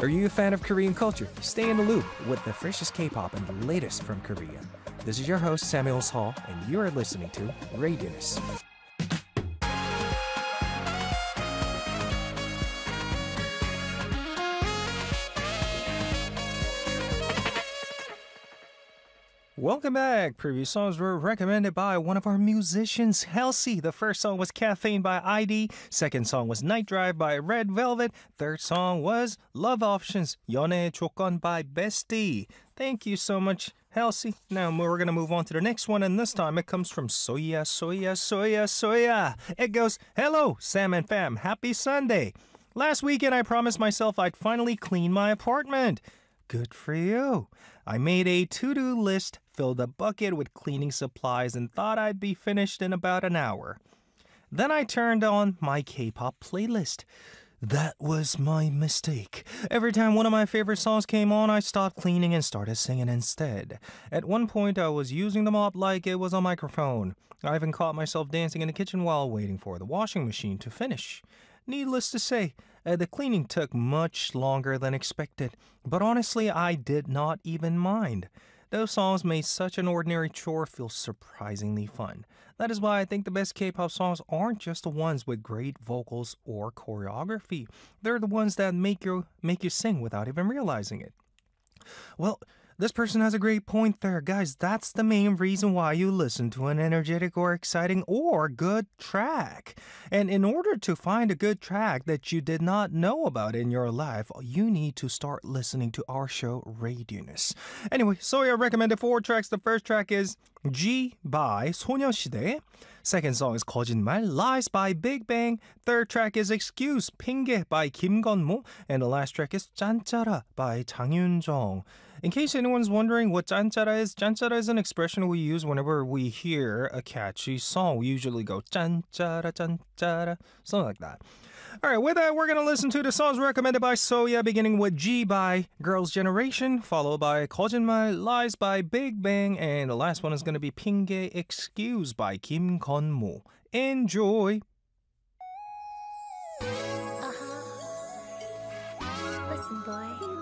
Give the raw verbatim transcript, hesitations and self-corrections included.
Are you a fan of Korean culture? Stay in the loop with the freshest K-pop and the latest from Korea. This is your host Samuel Hall, and you are listening to Radius. Welcome back. Previous songs were recommended by one of our musicians, Halsey. The first song was Caffeine by I D. Second song was Night Drive by Red Velvet. Third song was Love Options, 연애의 조건 by Bestie. Thank you so much, Halsey. Now we're going to move on to the next one, and this time it comes from Soya, Soya, Soya, Soya. It goes, hello, Sam and fam. Happy Sunday. Last weekend I promised myself I'd finally clean my apartment. Good for you. I made a to-do list, filled a bucket with cleaning supplies, and thought I'd be finished in about an hour. Then I turned on my K-pop playlist. That was my mistake. Every time one of my favorite songs came on, I stopped cleaning and started singing instead. At one point, I was using the mop like it was a microphone. I even caught myself dancing in the kitchen while waiting for the washing machine to finish. Needless to say, uh, the cleaning took much longer than expected, but honestly, I did not even mind. Those songs made such an ordinary chore feel surprisingly fun. That is why I think the best K-pop songs aren't just the ones with great vocals or choreography. They're the ones that make you make you sing without even realizing it. Well, this person has a great point there. Guys, that's the main reason why you listen to an energetic or exciting or good track. And in order to find a good track that you did not know about in your life, you need to start listening to our show, Radioness. Anyway, Soya recommended four tracks. The first track is G by 소녀시대. Second song is 거짓말, Lies by Big Bang. Third track is Excuse, 핑계 by Kim Gun-mo. And the last track is 짠짜라 by 장윤정. In case anyone's wondering what 짠짜라 is, 짠짜라 is an expression we use whenever we hear a catchy song. We usually go 짠짜라, 짠짜라, something like that. All right, with that, we're going to listen to the songs recommended by Soya, beginning with G by Girls' Generation, followed by 거짓말, Lies by Big Bang, and the last one is going to be 핑계, Excuse by Kim Gun-mo. Enjoy! Uh-huh. Listen, boy.